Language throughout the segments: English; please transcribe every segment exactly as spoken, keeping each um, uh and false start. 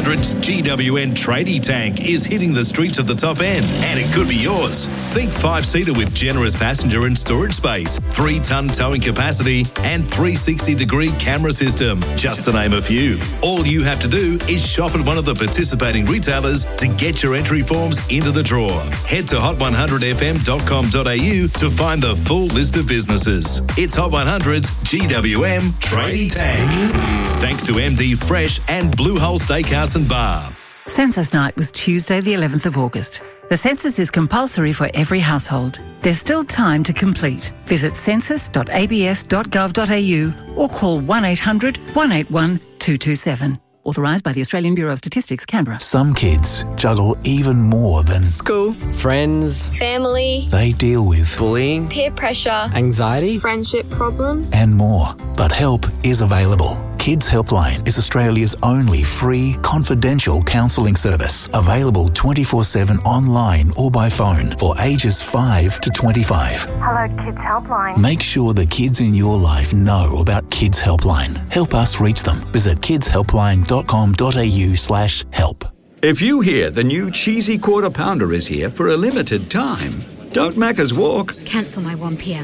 hundred's G W N Tradie Tank is hitting the streets of the top end, and it could be yours. Think five-seater with generous passenger and storage space, three-ton towing capacity, and three sixty degree camera system, just to name a few. All you have to do is shop at one of the participating retailers to get your entry forms into the draw. Head to hot one hundred f m dot com dot a u to find the full list of businesses. It's Hot one hundred's G W M Tradie Tank. Thanks to M D Fresh and Blue Hole Steakhouse and Bar. Census night was Tuesday the eleventh of August. The census is compulsory for every household. There's still time to complete. Visit census dot a b s dot gov dot a u or call one eight hundred one eight one two two seven. Authorised by the Australian Bureau of Statistics, Canberra. Some kids juggle even more than school, friends, family. They deal with bullying, peer pressure, anxiety, friendship problems, and more. But help is available. Kids Helpline is Australia's only free, confidential counselling service, available twenty-four seven online or by phone for ages five to twenty-five. Hello, Kids Helpline. Make sure the kids in your life know about Kids Helpline. Help us reach them. Visit kids helpline dot com dot a u slash help. If you hear the new cheesy quarter pounder is here for a limited time, don't Macca's walk. Cancel my one p m.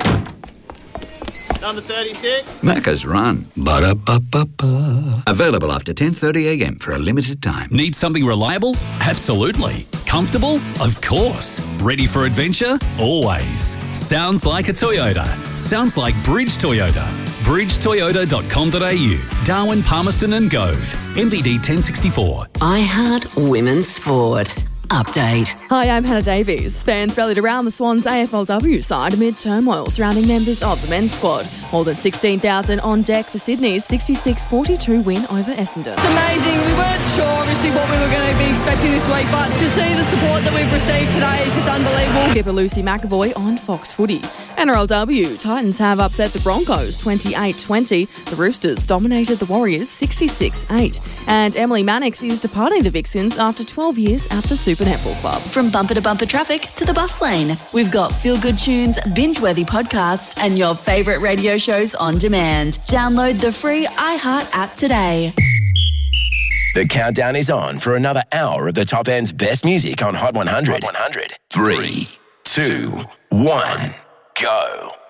Number thirty-six. Macca's run. Ba-da-ba-ba-ba. Available after ten thirty a m for a limited time. Need something reliable? Absolutely. Comfortable? Of course. Ready for adventure? Always. Sounds like a Toyota. Sounds like Bridge Toyota. bridge toyota dot com dot a u. Darwin, Palmerston and Gove. M V D ten sixty-four. iHeart Women's Sport. Update. Hi, I'm Hannah Davies. Fans rallied around the Swans A F L W side amid turmoil surrounding members of the men's squad. More than sixteen thousand on deck for Sydney's sixty-six forty-two win over Essendon. It's amazing. We weren't sure, obviously, what we were going to be expecting this week, but to see the support that we've received today is just unbelievable. Skipper Lucy McAvoy on Fox Footy. N R L W, Titans have upset the Broncos twenty-eight twenty. The Roosters dominated the Warriors sixty-six eight. And Emily Mannix is departing the Vixens after twelve years at the Super Netball Club. From bumper to bumper traffic to the bus lane, we've got feel-good tunes, binge-worthy podcasts and your favourite radio shows on demand. Download the free iHeart app today. The countdown is on for another hour of the top end's best music on Hot one hundred. Hot one hundred. Three, two, one, go.